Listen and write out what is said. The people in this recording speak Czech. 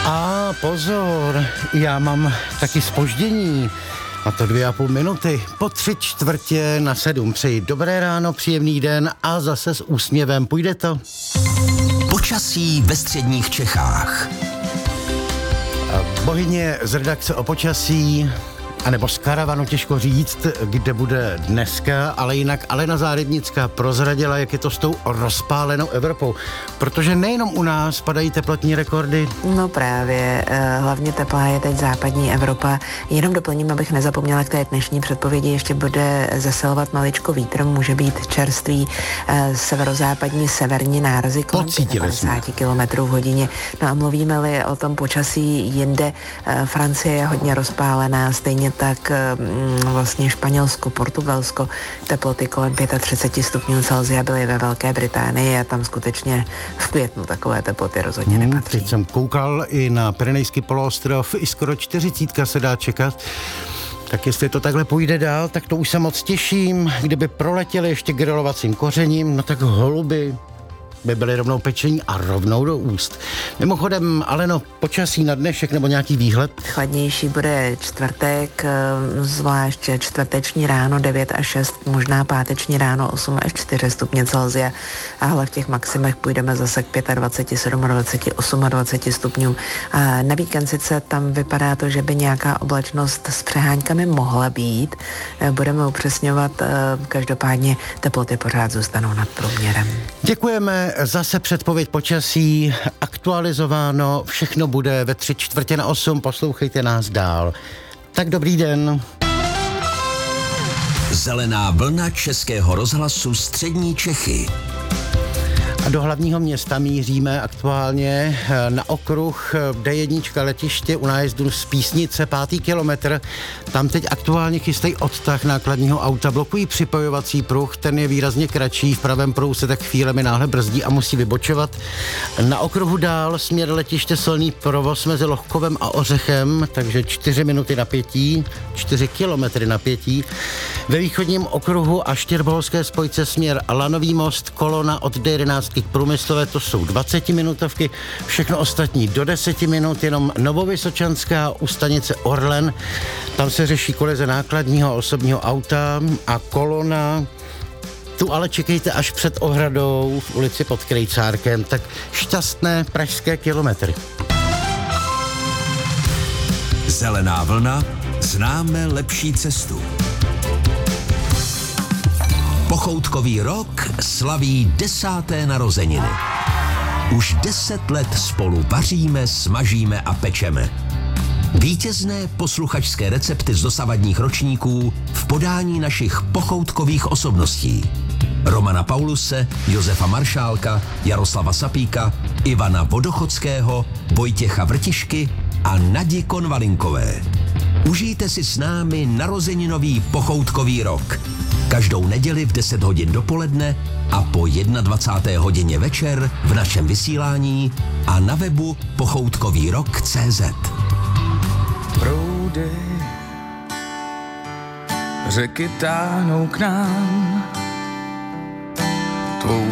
A pozor, já mám taky zpoždění. A to 2,5 minuty. Po 6:45 přeji dobré ráno, příjemný den a zase s úsměvem. Půjde to? Počasí ve středních Čechách. Bohyně z redakce o počasí, anebo z karavanu, těžko říct, kde bude dneska, ale jinak Alena Záhradnická prozradila, jak je to s tou rozpálenou Evropou. Protože nejenom u nás padají teplotní rekordy. No právě, hlavně teplá je teď západní Evropa. Jenom doplním, abych nezapomněla, k té dnešní předpovědi ještě bude zesilovat maličko vítr, může být čerstvý severozápadní severní nárazy kolem 50 km v hodině. No a mluvíme-li o tom počasí jinde, Francie je hodně rozpálená, stejně tak vlastně Španělsko, Portugalsko, teploty kolem 35 stupňů Celsia byly ve Velké Británii a tam skutečně v květnu takové teploty rozhodně nepatří. Teď jsem koukal i na Pyrenejský poloostrov, i skoro 40 se dá čekat. Tak jestli to takhle půjde dál, tak to už se moc těším. Kdyby proletěli ještě grilovacím kořením, no tak holuby by byly rovnou pečení a rovnou do úst. Mimochodem, Aleno, počasí na dnešek nebo nějaký výhled? Chladnější bude čtvrtek, zvlášť čtvrteční ráno 9 až 6, možná páteční ráno 8 až 4 stupně Celsia, ale v těch maximech půjdeme zase k 25, 27, 28 stupňům. A na víkend sice tam vypadá to, že by nějaká oblačnost s přehánkami mohla být. Budeme upřesňovat, každopádně teploty pořád zůstanou nad průměrem. Děkujeme. Zase předpověď počasí aktualizováno, všechno bude ve 7:45, poslouchejte nás dál. Tak dobrý den. Zelená vlna Českého rozhlasu Střední Čechy. A do hlavního města míříme aktuálně na okruh D1 letiště u nájezdu z Písnice, 5. kilometr. Tam teď aktuálně chystají odtah nákladního auta, blokují připojovací pruh, ten je výrazně kratší, v pravém pruhu se tak chvílemi náhle brzdí a musí vybočovat. Na okruhu dál směr letiště silný provoz mezi Lohkovem a Ořechem, takže 4 minuty napětí, 4 kilometry napětí. Ve východním okruhu a Štěrboholské spojce směr Lanový most, kolona od D11 k Průmyslové, to jsou 20-minutovky, všechno ostatní do 10 minut, jenom Novovysočanská u stanice Orlen, tam se řeší kolize nákladního a osobního auta a kolona, tu ale čekejte až před ohradou v ulici pod Krejcárkem, tak šťastné pražské kilometry. Zelená vlna, známe lepší cestu. Pochoutkový rok slaví 10. narozeniny. Už 10 let spolu vaříme, smažíme a pečeme. Vítězné posluchačské recepty z dosavadních ročníků v podání našich pochoutkových osobností. Romana Pauluse, Josefa Maršálka, Jaroslava Sapíka, Ivana Vodochodského, Vojtěcha Vrtišky a Nadi Konvalinkové. Užijte si s námi narozeninový pochoutkový rok. Každou neděli v 10 hodin dopoledne a po 21. hodině večer v našem vysílání a na webu pochoutkovýrok.cz. Proudy řeky táhnou k nám, tvou